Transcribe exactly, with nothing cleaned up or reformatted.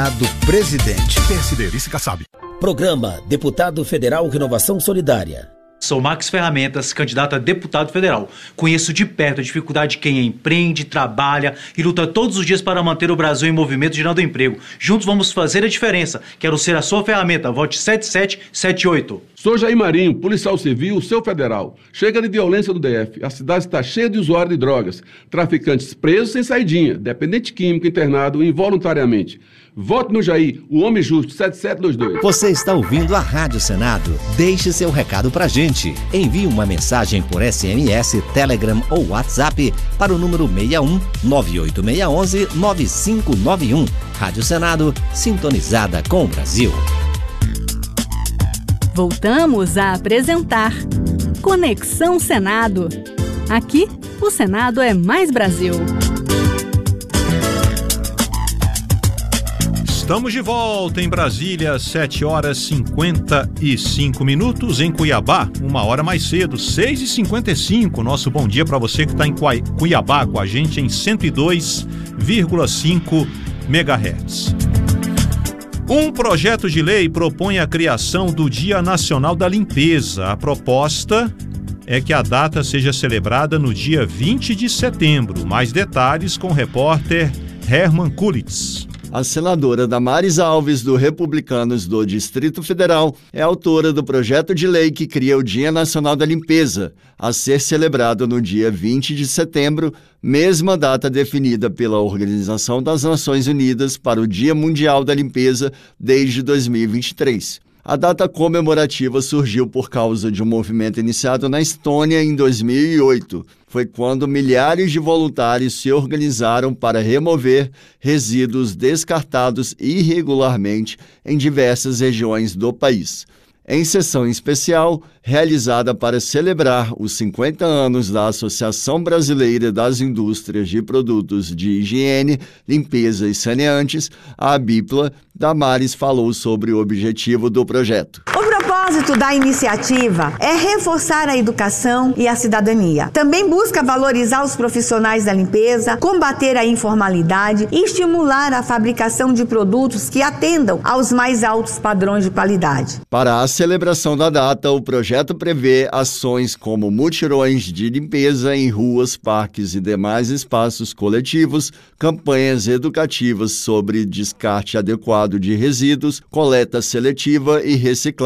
Do presidente. P S D, Vice Kassab. Programa Deputado Federal Renovação Solidária. Sou Max Ferramentas, candidato a deputado federal. Conheço de perto a dificuldade de quem empreende, trabalha e luta todos os dias para manter o Brasil em movimento gerando emprego. Juntos vamos fazer a diferença. Quero ser a sua ferramenta. Vote sete sete sete oito. Sou Jair Marinho, policial civil, seu federal. Chega de violência do D F. A cidade está cheia de usuários de drogas. Traficantes presos sem saidinha. Dependente químico internado involuntariamente. Vote no Jair, o homem justo, sete sete dois dois. Você está ouvindo a Rádio Senado? Deixe seu recado pra gente. Envie uma mensagem por S M S, Telegram ou WhatsApp para o número seis um nove oito seis um um nove cinco nove um. Rádio Senado, sintonizada com o Brasil. Voltamos a apresentar Conexão Senado. Aqui, o Senado é mais Brasil. Estamos de volta em Brasília, sete horas e cinquenta e cinco minutos. Em Cuiabá, uma hora mais cedo, seis e cinquenta e cinco. Nosso bom dia para você que está em Cuiabá com a gente em cento e dois vírgula cinco megahertz. Um projeto de lei propõe a criação do Dia Nacional da Limpeza. A proposta é que a data seja celebrada no dia vinte de setembro. Mais detalhes com o repórter Herman Kulitz. A senadora Damares Alves, do Republicanos do Distrito Federal, é autora do projeto de lei que cria o Dia Nacional da Limpeza, a ser celebrado no dia vinte de setembro, mesma data definida pela Organização das Nações Unidas para o Dia Mundial da Limpeza desde dois mil e vinte e três. A data comemorativa surgiu por causa de um movimento iniciado na Estônia em dois mil e oito. Foi quando milhares de voluntários se organizaram para remover resíduos descartados irregularmente em diversas regiões do país. Em sessão especial, realizada para celebrar os cinquenta anos da Associação Brasileira das Indústrias de Produtos de Higiene, Limpeza e Saneantes, a ABIPLA, Damares falou sobre o objetivo do projeto. O propósito da iniciativa é reforçar a educação e a cidadania. Também busca valorizar os profissionais da limpeza, combater a informalidade e estimular a fabricação de produtos que atendam aos mais altos padrões de qualidade. Para a celebração da data, o projeto prevê ações como mutirões de limpeza em ruas, parques e demais espaços coletivos, campanhas educativas sobre descarte adequado de resíduos, coleta seletiva e reciclagem